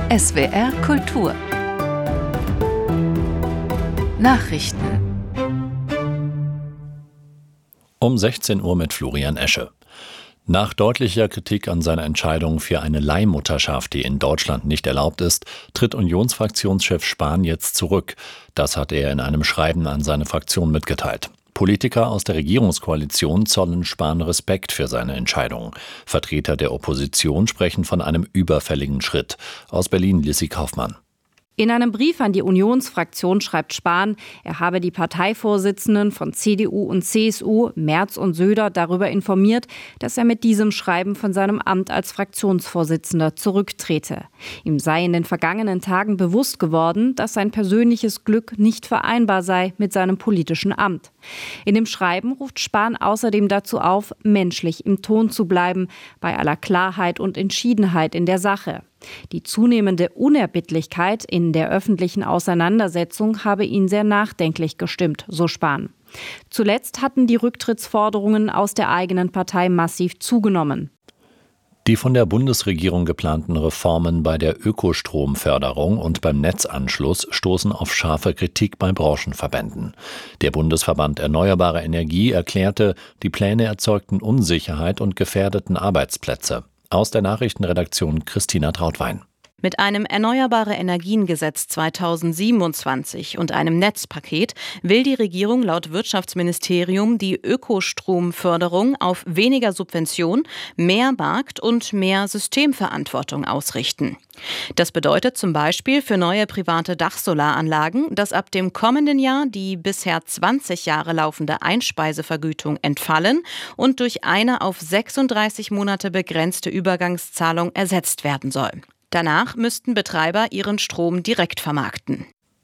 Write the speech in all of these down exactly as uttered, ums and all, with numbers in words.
S W R Kultur Nachrichten Um sechzehn Uhr mit Florian Esche. Nach deutlicher Kritik an seiner Entscheidung für eine Leihmutterschaft, die in Deutschland nicht erlaubt ist, tritt Unionsfraktionschef Spahn jetzt zurück. Das hat er in einem Schreiben an seine Fraktion mitgeteilt. Politiker aus der Regierungskoalition zollen Spahn Respekt für seine Entscheidung. Vertreter der Opposition sprechen von einem überfälligen Schritt. Aus Berlin Lissi Kaufmann. In einem Brief an die Unionsfraktion schreibt Spahn, er habe die Parteivorsitzenden von C D U und C S U, Merz und Söder, darüber informiert, dass er mit diesem Schreiben von seinem Amt als Fraktionsvorsitzender zurücktrete. Ihm sei in den vergangenen Tagen bewusst geworden, dass sein persönliches Glück nicht vereinbar sei mit seinem politischen Amt. In dem Schreiben ruft Spahn außerdem dazu auf, menschlich im Ton zu bleiben, bei aller Klarheit und Entschiedenheit in der Sache. Die zunehmende Unerbittlichkeit in der öffentlichen Auseinandersetzung habe ihn sehr nachdenklich gestimmt, so Spahn. Zuletzt hatten die Rücktrittsforderungen aus der eigenen Partei massiv zugenommen. Die von der Bundesregierung geplanten Reformen bei der Ökostromförderung und beim Netzanschluss stoßen auf scharfe Kritik bei Branchenverbänden. Der Bundesverband Erneuerbare Energie erklärte, die Pläne erzeugten Unsicherheit und gefährdeten Arbeitsplätze. Aus der Nachrichtenredaktion Christina Trautwein. Mit einem Erneuerbare-Energien-Gesetz zweitausendsiebenundzwanzig und einem Netzpaket will die Regierung laut Wirtschaftsministerium die Ökostromförderung auf weniger Subvention, mehr Markt und mehr Systemverantwortung ausrichten. Das bedeutet zum Beispiel für neue private Dachsolaranlagen, dass ab dem kommenden Jahr die bisher zwanzig Jahre laufende Einspeisevergütung entfallen und durch eine auf sechsunddreißig Monate begrenzte Übergangszahlung ersetzt werden soll. Danach müssten Betreiber ihren Strom direkt vermarkten.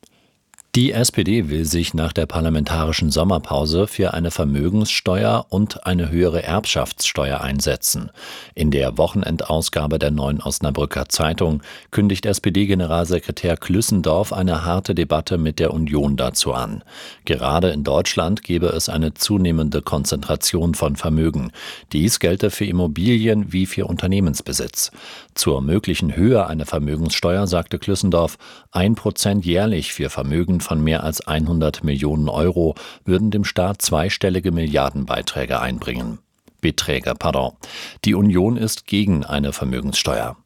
Die S P D will sich nach der parlamentarischen Sommerpause für eine Vermögenssteuer und eine höhere Erbschaftssteuer einsetzen. In der Wochenendausgabe der Neuen Osnabrücker Zeitung kündigt S P D-Generalsekretär Klüssendorf eine harte Debatte mit der Union dazu an. Gerade in Deutschland gebe es eine zunehmende Konzentration von Vermögen. Dies gelte für Immobilien wie für Unternehmensbesitz. Zur möglichen Höhe einer Vermögenssteuer sagte Klüssendorf, ein Prozent jährlich für Vermögen von mehr als hundert Millionen Euro würden dem Staat zweistellige Milliardenbeiträge einbringen. Beträge, pardon. Die Union ist gegen eine Vermögenssteuer.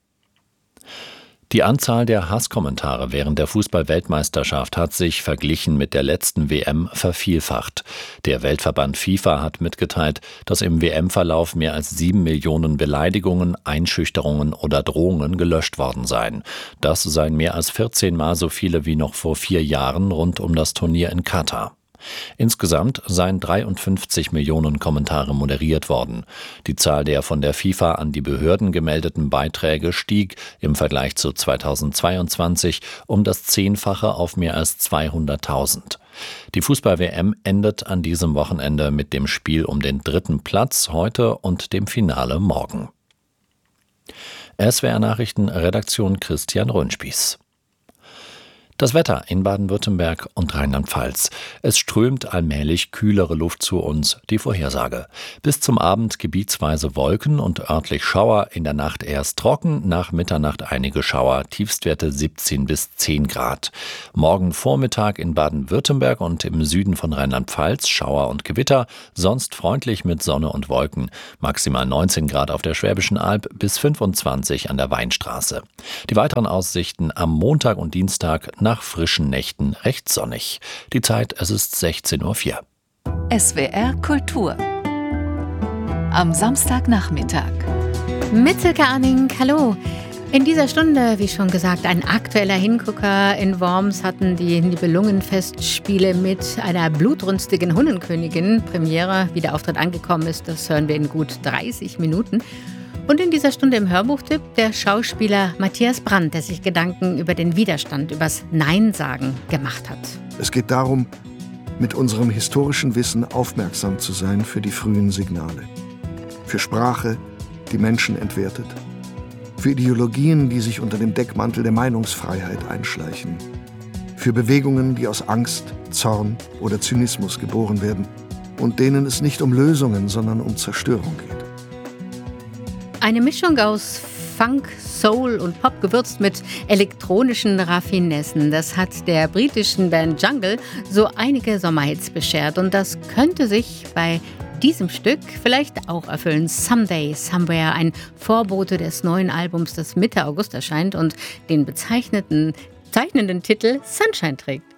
Die Anzahl der Hasskommentare während der Fußball-Weltmeisterschaft hat sich verglichen mit der letzten W M vervielfacht. Der Weltverband FIFA hat mitgeteilt, dass im W M-Verlauf mehr als sieben Millionen Beleidigungen, Einschüchterungen oder Drohungen gelöscht worden seien. Das seien mehr als vierzehn Mal so viele wie noch vor vier Jahren rund um das Turnier in Katar. Insgesamt seien dreiundfünfzig Millionen Kommentare moderiert worden. Die Zahl der von der FIFA an die Behörden gemeldeten Beiträge stieg im Vergleich zu zweitausendzweiundzwanzig um das Zehnfache auf mehr als zweihunderttausend. Die Fußball-W M endet an diesem Wochenende mit dem Spiel um den dritten Platz heute und dem Finale morgen. S W R-Nachrichten, Redaktion Christian Röhnspieß. Das Wetter in Baden-Württemberg und Rheinland-Pfalz. Es strömt allmählich kühlere Luft zu uns, die Vorhersage. Bis zum Abend gebietsweise Wolken und örtlich Schauer, in der Nacht erst trocken, nach Mitternacht einige Schauer, Tiefstwerte siebzehn bis zehn Grad. Morgen Vormittag in Baden-Württemberg und im Süden von Rheinland-Pfalz Schauer und Gewitter, sonst freundlich mit Sonne und Wolken. Maximal neunzehn Grad auf der Schwäbischen Alb bis fünfundzwanzig an der Weinstraße. Die weiteren Aussichten am Montag und Dienstag nach frischen Nächten recht sonnig. Die Zeit, es ist sechzehn Uhr vier. S W R Kultur am Samstagnachmittag. Mit Silke Arning, hallo. In dieser Stunde, wie schon gesagt, ein aktueller Hingucker. In Worms hatten die Nibelungenfestspiele mit einer blutrünstigen Hundenkönigin Premiere. Wie der Auftritt angekommen ist, das hören wir in gut dreißig Minuten. Und in dieser Stunde im Hörbuchtipp der Schauspieler Matthias Brandt, der sich Gedanken über den Widerstand, übers Nein-Sagen gemacht hat. Es geht darum, mit unserem historischen Wissen aufmerksam zu sein für die frühen Signale. Für Sprache, die Menschen entwertet. Für Ideologien, die sich unter dem Deckmantel der Meinungsfreiheit einschleichen. Für Bewegungen, die aus Angst, Zorn oder Zynismus geboren werden und denen es nicht um Lösungen, sondern um Zerstörung geht. Eine Mischung aus Funk, Soul und Pop gewürzt mit elektronischen Raffinessen. Das hat der britischen Band Jungle so einige Sommerhits beschert. Und das könnte sich bei diesem Stück vielleicht auch erfüllen. Someday, Somewhere, ein Vorbote des neuen Albums, das Mitte August erscheint und den bezeichneten, zeichnenden Titel Sunshine trägt.